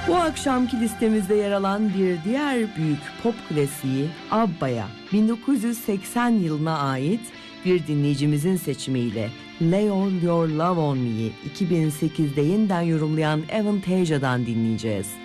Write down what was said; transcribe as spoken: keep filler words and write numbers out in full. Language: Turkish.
Bu akşamki listemizde yer alan bir diğer büyük pop klasiği ABBA'ya bin dokuz yüz seksen yılına ait bir dinleyicimizin seçimiyle Lay All Your Love On Me'yi iki bin sekizde yeniden yorumlayan Avantaga'dan dinleyeceğiz.